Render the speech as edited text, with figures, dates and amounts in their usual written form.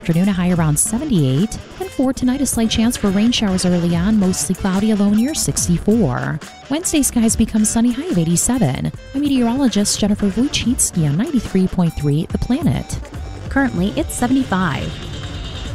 Afternoon, a high around 78. And for tonight, a slight chance for rain showers early on, mostly cloudy, a low near 64. Wednesday, skies become sunny, high of 87. I'm meteorologist Jennifer Wojcicki on 93.3 The Planet. Currently, it's 75.